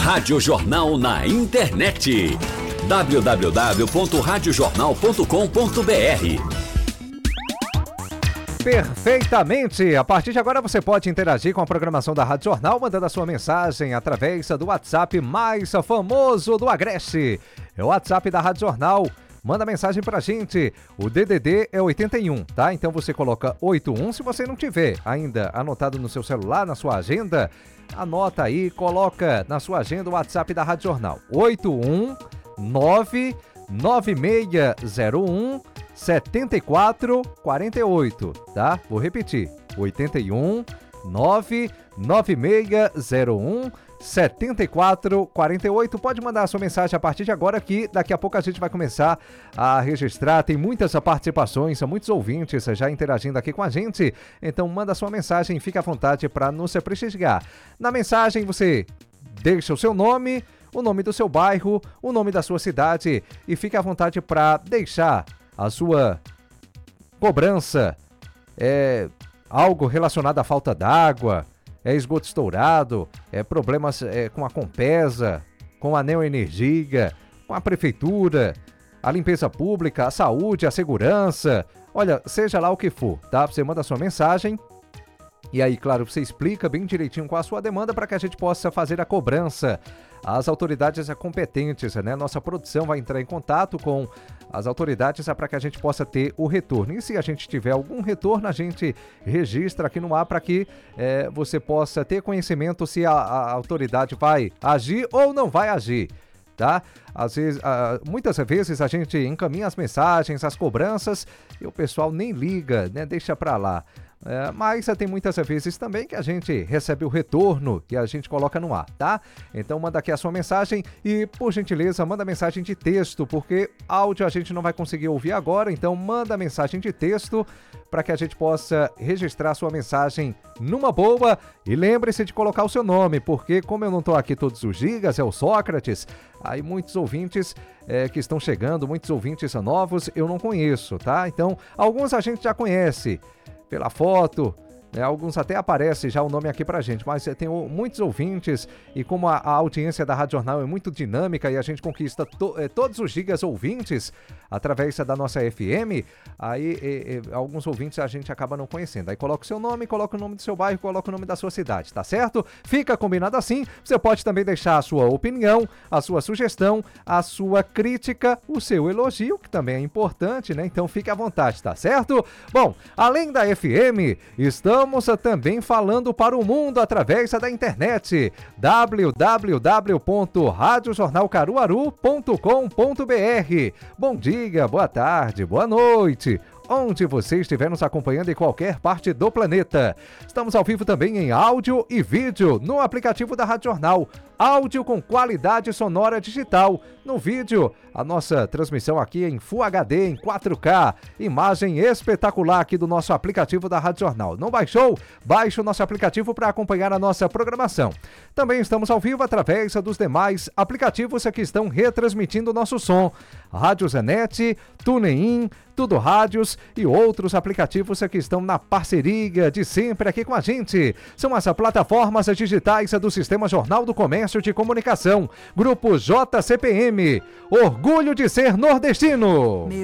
Rádio Jornal na internet. www.radiojornal.com.br. Perfeitamente! A partir de agora você pode interagir com a programação da Rádio Jornal mandando a sua mensagem através do WhatsApp mais famoso do Agreste. É o WhatsApp da Rádio Jornal. Manda mensagem pra gente. O DDD é 81, tá? Então você coloca 81. Se você não tiver ainda anotado no seu celular, na sua agenda, anota aí, coloca na sua agenda o WhatsApp da Rádio Jornal. 8199601 7448, tá? Vou repetir. 8199601 7448. Pode mandar a sua mensagem a partir de agora que daqui a pouco a gente vai começar a registrar. Tem muitas participações, muitos ouvintes já interagindo aqui com a gente. Então manda a sua mensagem, fica à vontade para nos prestigiar. Na mensagem você deixa o seu nome, o nome do seu bairro, o nome da sua cidade e fica à vontade para deixar a sua cobrança. Algo relacionado à falta d'água, esgoto estourado, problemas com a Compesa, com a Neoenergia, com a Prefeitura, a limpeza pública, a saúde, a segurança, olha, seja lá o que for, tá? Você manda a sua mensagem e aí, claro, você explica bem direitinho qual a sua demanda para que a gente possa fazer a cobrança. As autoridades competentes, né? Nossa produção vai entrar em contato com as autoridades para que a gente possa ter o retorno. E se a gente tiver algum retorno, a gente registra aqui no ar para que você possa ter conhecimento se a autoridade vai agir ou não vai agir, tá? Às vezes, muitas vezes a gente encaminha as mensagens, as cobranças e o pessoal nem liga, né? Deixa para lá. Mas tem muitas vezes também que a gente recebe o retorno e a gente coloca no ar, tá? Então manda aqui a sua mensagem e, por gentileza, manda mensagem de texto, porque áudio a gente não vai conseguir ouvir agora, então manda mensagem de texto para que a gente possa registrar a sua mensagem numa boa. E lembre-se de colocar o seu nome, porque como eu não estou aqui todos os dias, é o Sócrates, aí muitos ouvintes que estão chegando, muitos ouvintes novos, eu não conheço, tá? Então, alguns a gente já conhece pela foto, né? Alguns até aparece já o nome aqui pra gente, mas tem muitos ouvintes e como a audiência da Rádio Jornal é muito dinâmica e a gente conquista todos os gigas ouvintes através da nossa FM, aí alguns ouvintes a gente acaba não conhecendo. Aí coloca o seu nome, coloca o nome do seu bairro, coloca o nome da sua cidade, tá certo? Fica combinado assim. Você pode também deixar a sua opinião, a sua sugestão, a sua crítica, o seu elogio, que também é importante, né? Então fique à vontade, tá certo? Bom, além da FM, estamos também falando para o mundo através da internet. www.radiojornalcaruaru.com.br. Bom dia, boa tarde, boa noite, onde você estiver nos acompanhando em qualquer parte do planeta. Estamos ao vivo também em áudio e vídeo no aplicativo da Rádio Jornal. Áudio com qualidade sonora digital. No vídeo, a nossa transmissão aqui em Full HD, em 4K. Imagem espetacular aqui do nosso aplicativo da Rádio Jornal. Não baixou? Baixe o nosso aplicativo para acompanhar a nossa programação. Também estamos ao vivo através dos demais aplicativos que estão retransmitindo o nosso som. Rádio Zenet, TuneIn, Tudo Rádios e outros aplicativos que estão na parceria de sempre aqui com a gente. São as plataformas digitais do Sistema Jornal do Comércio de Comunicação. Grupo JCPM. Orgulho de ser nordestino.